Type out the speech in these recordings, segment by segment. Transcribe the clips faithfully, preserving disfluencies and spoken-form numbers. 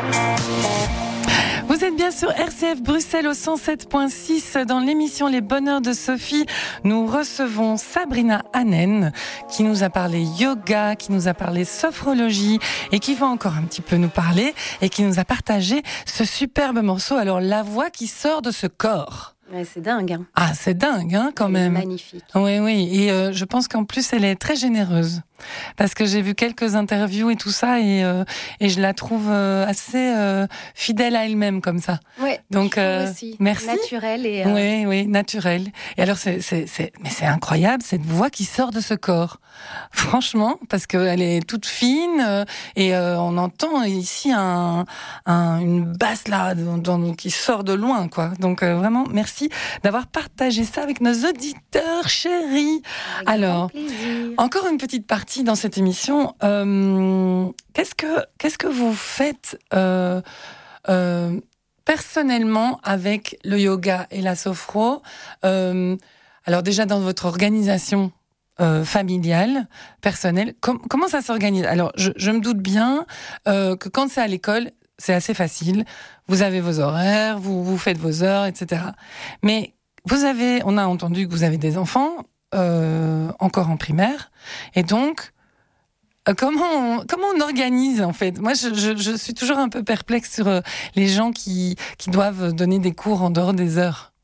Vous êtes bien sur R C F Bruxelles au cent sept point six. Dans l'émission Les Bonheurs de Sophie, nous recevons Sabrina Hanen qui nous a parlé yoga, qui nous a parlé sophrologie et qui va encore un petit peu nous parler et qui nous a partagé ce superbe morceau. Alors, la voix qui sort de ce corps. Ouais, c'est dingue. Hein. Ah, c'est dingue, hein, quand elle même. Est magnifique. Oui, oui. Et euh, je pense qu'en plus, elle est très généreuse. Parce que j'ai vu quelques interviews et tout ça, et, euh, et je la trouve euh, assez euh, fidèle à elle-même, comme ça. Oui, donc euh, aussi. Merci. Naturelle. Et, euh... Oui, oui, naturelle. Et alors, c'est, c'est, c'est, mais c'est incroyable, cette voix qui sort de ce corps. Franchement, parce qu'elle est toute fine, euh, et euh, on entend ici un, un, une basse là, dans, dans, qui sort de loin, quoi. Donc, euh, vraiment, merci d'avoir partagé ça avec nos auditeurs chéris. Avec alors, plaisir. Encore une petite partie dans cette émission. Euh, qu'est-ce que qu'est-ce que vous faites euh, euh, personnellement avec le yoga et la sophro? euh, Alors déjà dans votre organisation euh, familiale, personnelle, com- comment ça s'organise? Alors je, je me doute bien euh, que quand c'est à l'école, c'est assez facile. Vous avez vos horaires, vous vous faites vos heures, et cetera. Mais vous avez, on a entendu que vous avez des enfants. Euh, encore en primaire, et donc euh, comment on, comment on organise en fait? Moi, je, je, je suis toujours un peu perplexe sur euh, les gens qui qui doivent donner des cours en dehors des heures.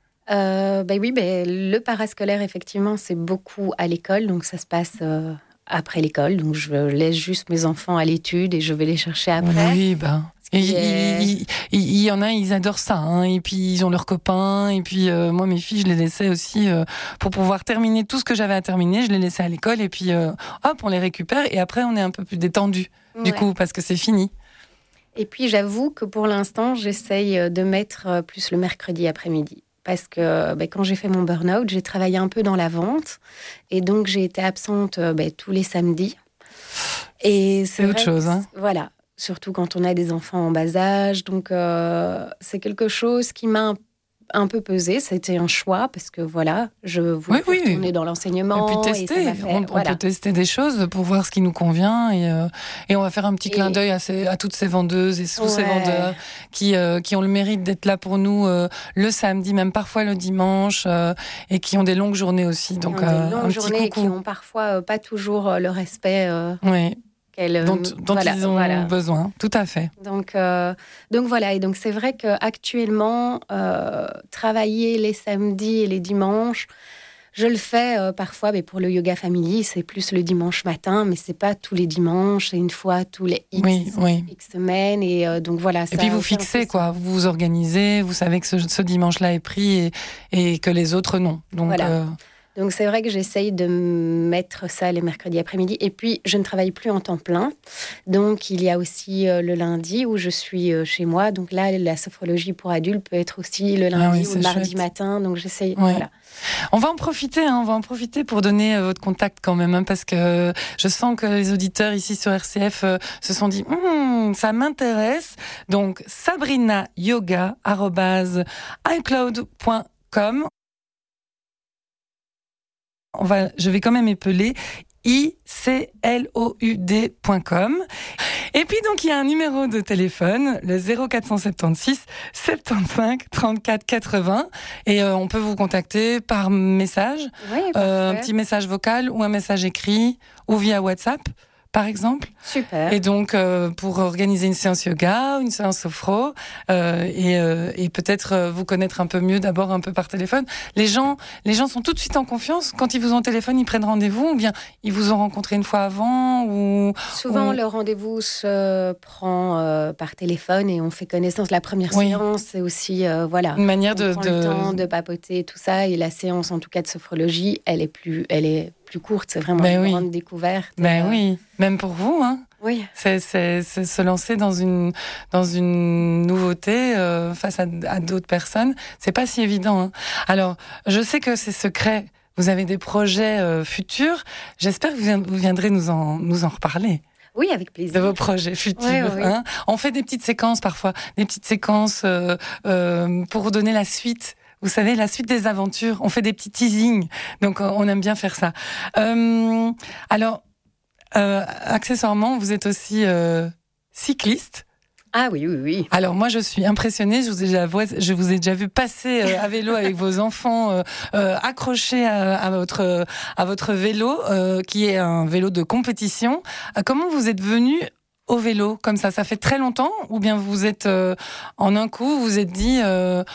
Euh, ben oui, ben le parascolaire effectivement, c'est beaucoup à l'école, donc ça se passe euh, après l'école, donc je laisse juste mes enfants à l'étude et je vais les chercher après. Oui, ben. Il est... y, y, y, y en a, ils adorent ça, hein, et puis ils ont leurs copains, et puis euh, moi, mes filles, je les laissais aussi euh, pour pouvoir terminer tout ce que j'avais à terminer, je les laissais à l'école, et puis euh, hop, on les récupère, et après, on est un peu plus détendu, ouais. Du coup, parce que c'est fini. Et puis, j'avoue que pour l'instant, j'essaye de mettre plus le mercredi après-midi. Parce que ben, quand j'ai fait mon burn-out, j'ai travaillé un peu dans la vente, et donc j'ai été absente ben, tous les samedis. Et c'est, c'est autre chose, hein. Voilà. Surtout quand on a des enfants en bas âge. Donc, euh, c'est quelque chose qui m'a un, un peu pesé. C'était un choix parce que, voilà, je voulais oui, retourner oui. dans l'enseignement. Et puis tester. Et ça m'a fait, on, voilà. on peut tester des choses pour voir ce qui nous convient. Et, euh, et on va faire un petit et... clin d'œil à, ces, à toutes ces vendeuses et tous ouais. ces vendeurs qui, euh, qui ont le mérite d'être là pour nous euh, le samedi, même parfois le dimanche, euh, et qui ont des longues journées aussi. Donc, qui ont euh, des longues un journées petit coucou. Et qui ont parfois euh, pas toujours euh, le respect. Euh... Oui. Euh, dont, dont voilà, ils ont voilà. besoin, tout à fait. Donc, euh, donc voilà, et donc c'est vrai qu'actuellement, euh, travailler les samedis et les dimanches, je le fais euh, parfois, mais pour le yoga family, c'est plus le dimanche matin, mais c'est pas tous les dimanches, c'est une fois tous les X, oui, oui. X semaines, et euh, donc voilà. Et ça, puis vous fixez, quoi, vous vous organisez, vous savez que ce, ce dimanche-là est pris et, et que les autres non. Donc, voilà. Euh... Donc, c'est vrai que j'essaye de mettre ça les mercredis après-midi. Et puis, je ne travaille plus en temps plein. Donc, il y a aussi euh, le lundi où je suis euh, chez moi. Donc là, la sophrologie pour adultes peut être aussi le lundi ah oui, ou le mardi chouette. Matin. Donc, j'essaye. Ouais. Voilà. On va en profiter, hein, on va en profiter pour donner euh, votre contact quand même, hein, parce que je sens que les auditeurs ici sur R C F euh, se sont dit hm, ça m'intéresse. Donc, sabrina yoga arobase icloud point com. On va, je vais quand même épeler i c l o u d point com. Et puis donc il y a un numéro de téléphone, le zéro quatre cent soixante-seize soixante-quinze trente-quatre quatre-vingts, et euh, on peut vous contacter par message, oui, euh, un petit message vocal ou un message écrit ou via WhatsApp par exemple. Super. Et donc, euh, pour organiser une séance yoga, une séance sophro, euh, et, euh, et peut-être euh, vous connaître un peu mieux d'abord un peu par téléphone. Les gens, les gens sont tout de suite en confiance quand ils vous ont au téléphone, ils prennent rendez-vous, ou bien ils vous ont rencontré une fois avant, ou souvent ou... le rendez-vous se prend euh, par téléphone et on fait connaissance. La première oui. séance, c'est aussi euh, voilà, une manière on de, prend de... le temps de papoter tout ça. Et la séance, en tout cas de sophrologie, elle est plus, elle est plus courte. C'est vraiment ben une oui. grande découverte. Ben euh... oui, même pour vous, hein. Oui. C'est, c'est, c'est se lancer dans une, dans une nouveauté euh, face à, à d'autres personnes. C'est pas si évident, hein. Alors, je sais que c'est secret. Vous avez des projets euh, futurs. J'espère que vous, vous viendrez nous en, nous en reparler. Oui, avec plaisir. De vos projets futurs. Oui, oui, oui. Hein. On fait des petites séquences parfois, des petites séquences euh, euh, pour donner la suite. Vous savez, la suite des aventures. On fait des petits teasings. Donc, on aime bien faire ça. Euh, alors, Euh, accessoirement, vous êtes aussi euh, cycliste. Ah oui, oui, oui. Alors moi, je suis impressionnée. Je vous ai déjà, je vous ai déjà vu passer euh, à vélo avec vos enfants euh, euh, accrochés à, à, votre, à votre vélo, euh, qui est un vélo de compétition. Euh, comment vous êtes venu au vélo comme ça? Ça fait très longtemps ou bien vous êtes euh, en un coup, vous vous êtes dit... Euh,